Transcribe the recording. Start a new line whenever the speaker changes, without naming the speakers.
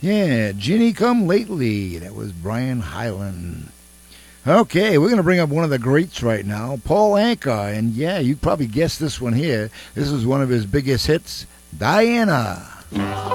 Yeah, Ginny Come Lately. That was Brian Hyland. Okay, we're going to bring up one of the greats right now, Paul Anka. And yeah, you probably guessed this one here. This is one of his biggest hits, Diana.